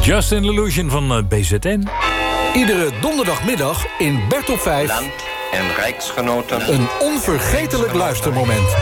Just an Illusion van BZN. Iedere donderdagmiddag in Bert op 5... Land- en rijksgenoten. Een onvergetelijk luistermoment.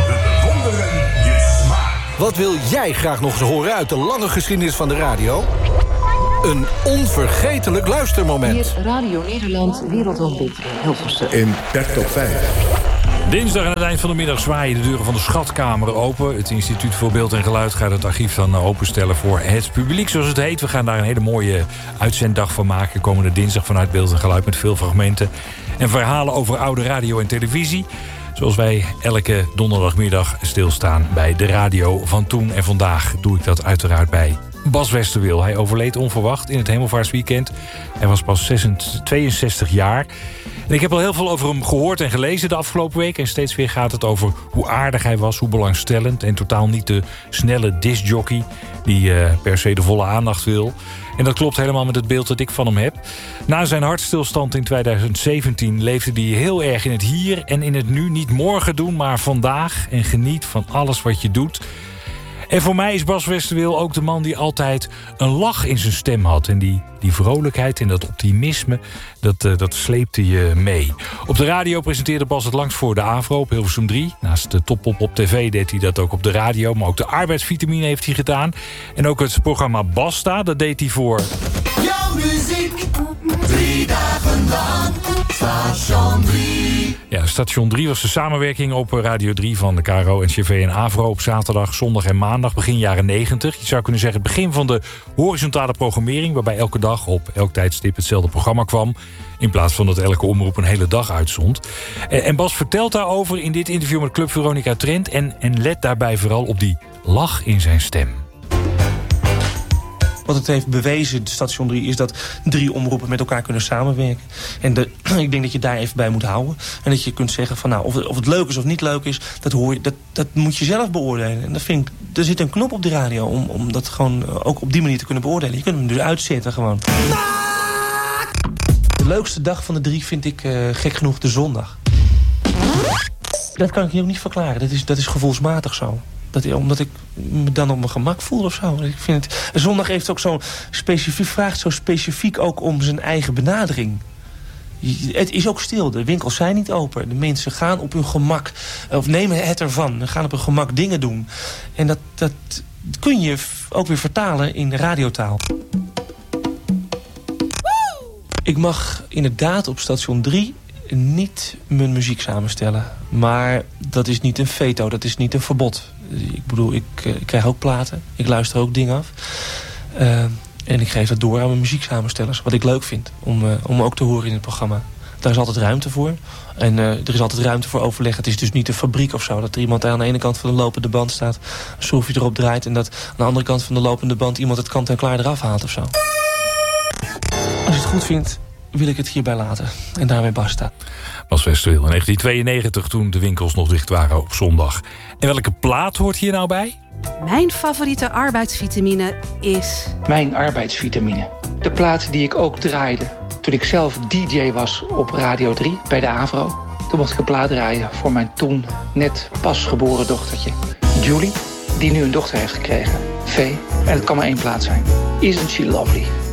Wat wil jij graag nog eens horen uit de lange geschiedenis van de radio? Een onvergetelijk luistermoment. Hier Radio Nederland Wereldomroep Hilversum. In Bert op 5. Dinsdag aan het eind van de middag zwaaien de deuren van de Schatkamer open. Het Instituut voor Beeld en Geluid gaat het archief dan openstellen voor het publiek, zoals het heet. We gaan daar een hele mooie uitzenddag van maken. Komende dinsdag vanuit Beeld en Geluid met veel fragmenten en verhalen over oude radio en televisie. Zoals wij elke donderdagmiddag stilstaan bij de radio van toen. En vandaag doe ik dat uiteraard bij Bas Westerwil. Hij overleed onverwacht in het Hemelvaartsweekend. Hij was pas 62 jaar. En ik heb al heel veel over hem gehoord en gelezen de afgelopen week. En steeds weer gaat het over hoe aardig hij was, hoe belangstellend. En totaal niet de snelle discjockey die per se de volle aandacht wil. En dat klopt helemaal met het beeld dat ik van hem heb. Na zijn hartstilstand in 2017 leefde hij heel erg in het hier en in het nu. Niet morgen doen, maar vandaag. En geniet van alles wat je doet. En voor mij is Bas Westerwil ook de man die altijd een lach in zijn stem had. En die vrolijkheid en dat optimisme, dat sleepte je mee. Op de radio presenteerde Bas het langst voor de AVRO op Hilversum 3. Naast de Top op tv deed hij dat ook op de radio. Maar ook de arbeidsvitamine heeft hij gedaan. En ook het programma Basta, dat deed hij voor... Jouw muziek, 3 dagen lang, Station 3. Ja, Station 3 was de samenwerking op Radio 3 van de KRO, NCV en AVRO op zaterdag, zondag en maandag, begin jaren 90. Je zou kunnen zeggen het begin van de horizontale programmering, waarbij elke dag op elk tijdstip hetzelfde programma kwam, in plaats van dat elke omroep een hele dag uitzond. En Bas vertelt daarover in dit interview met Club Veronica Trent en let daarbij vooral op die lach in zijn stem. Wat het heeft bewezen, Station 3, is dat 3 omroepen met elkaar kunnen samenwerken. En ik denk dat je daar even bij moet houden. En dat je kunt zeggen van nou, of het leuk is of niet leuk is, dat moet je zelf beoordelen. En dat vind ik, er zit een knop op de radio om dat gewoon ook op die manier te kunnen beoordelen. Je kunt hem dus uitzetten gewoon. De leukste dag van de 3 vind ik gek genoeg de zondag. Dat kan ik je ook niet verklaren. Dat is gevoelsmatig zo. Omdat ik me dan op mijn gemak voel of zo. Ik vind het, zondag heeft ook zo'n specifiek, vraagt zo specifiek ook om zijn eigen benadering. Het is ook stil. De winkels zijn niet open. De mensen gaan op hun gemak, of nemen het ervan. Ze gaan op hun gemak dingen doen. En dat kun je ook weer vertalen in radiotaal. Ik mag inderdaad op Station 3... niet mijn muziek samenstellen. Maar dat is niet een veto, dat is niet een verbod. Ik bedoel, ik krijg ook platen. Ik luister ook dingen af. En ik geef dat door aan mijn muzieksamenstellers. Wat ik leuk vind, om ook te horen in het programma. Daar is altijd ruimte voor. En er is altijd ruimte voor overleg. Het is dus niet een fabriek of zo. Dat er iemand aan de ene kant van de lopende band staat, een schroefje erop draait, en dat aan de andere kant van de lopende band iemand het kant en klaar eraf haalt of zo. Als je het goed vindt, wil ik het hierbij laten. En daarmee basta. Bas Westerwil in 1992, toen de winkels nog dicht waren op zondag. En welke plaat hoort hier nou bij? Mijn favoriete arbeidsvitamine is... Mijn arbeidsvitamine. De plaat die ik ook draaide toen ik zelf DJ was op Radio 3 bij de AVRO. Toen mocht ik een plaat draaien voor mijn toen net pas geboren dochtertje. Julie, die nu een dochter heeft gekregen. Vee. En het kan maar 1 plaat zijn. Isn't she lovely?